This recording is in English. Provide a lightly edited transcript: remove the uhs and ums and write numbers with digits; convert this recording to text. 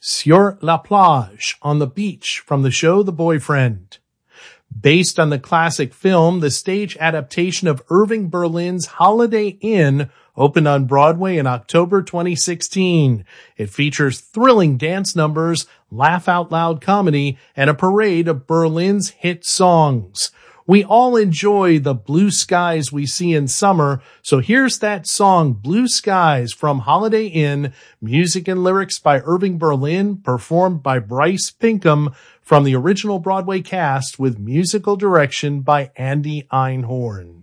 Sur la plage, on the beach, from the show The Boyfriend. Based on the classic film, the stage adaptation of Irving Berlin's Holiday Inn opened on Broadway in October 2016. It features thrilling dance numbers, laugh-out-loud comedy, and a parade of Berlin's hit songs. We all enjoy the blue skies we see in summer, so here's that song Blue Skies from Holiday Inn, music and lyrics by Irving Berlin, performed by Bryce Pinkham from the original Broadway cast with musical direction by Andy Einhorn.